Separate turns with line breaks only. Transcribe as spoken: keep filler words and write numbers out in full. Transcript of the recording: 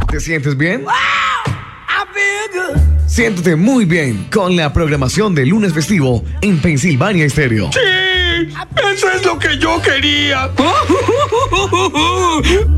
¿Te sientes bien?
Wow, I feel good.
Siéntete muy bien con la programación de lunes festivo en Pensilvania Estéreo.
Sí, eso es lo que yo quería.